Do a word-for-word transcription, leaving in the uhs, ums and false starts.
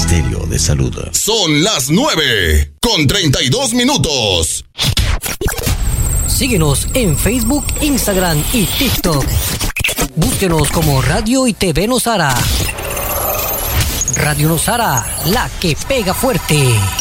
Ministerio de Salud. Son las nueve con treinta y dos minutos. Síguenos en Facebook, Instagram y TikTok. Búsquenos como Radio y T V Nosara. Radio Nosara, la que pega fuerte.